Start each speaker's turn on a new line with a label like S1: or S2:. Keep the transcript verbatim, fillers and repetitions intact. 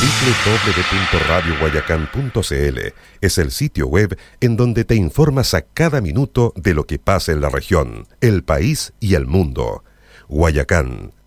S1: doble u doble u doble u punto radio guayacán punto c l es el sitio web en donde te informas a cada minuto de lo que pasa en la región, el país y el mundo. Guayacán,